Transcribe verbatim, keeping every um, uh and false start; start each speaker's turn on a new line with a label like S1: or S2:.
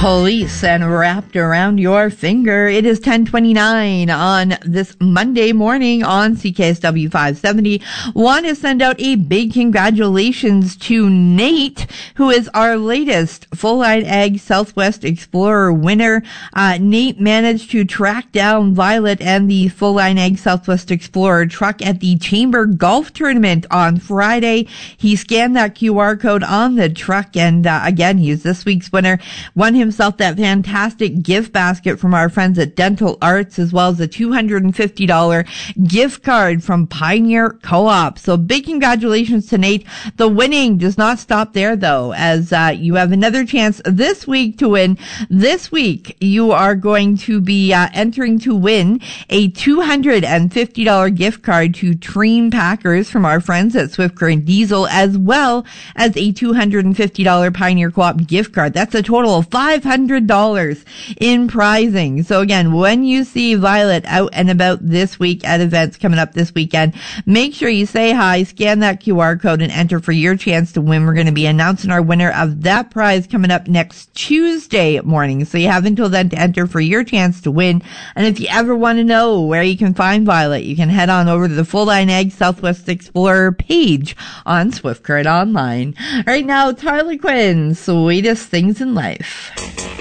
S1: Police and Wrapped Around Your Finger. It is ten twenty-nine on this Monday morning on C K S W five seventy. Want to send out a big congratulations to Nate, who is our latest Full Line Ag Southwest Explorer winner. Uh, Nate managed to track down Violet and the Full Line Ag Southwest Explorer truck at the Chamber Golf Tournament on Friday. He scanned that Q R code on the truck, and uh, again, he's this week's winner. Won himself that fantastic gift basket from our friends at Dental Arts, as well as a two hundred fifty dollars gift card from Pioneer Co-op. So big congratulations to Nate. The winning does not stop there, though, as uh, you have another chance this week to win. This week, you are going to be uh, entering to win a two hundred fifty dollars gift card to Treen Packers from our friends at Swift Current Diesel, as well as a two hundred fifty dollars Pioneer Co-op gift card. That's a total of five hundred dollars in prizing. So again, when you see Violet out and about this week at events coming up this weekend, make sure you say hi, scan that Q R code, and enter for your chance to win. We're going to be announcing our winner of that prize coming up next Tuesday morning. So you have until then to enter for your chance to win. And if you ever want to know where you can find Violet, you can head on over to the Full Line Ag Southwest Explorer page on Swift Current Online. Right now, Harlequin, Sweetest Things in Life.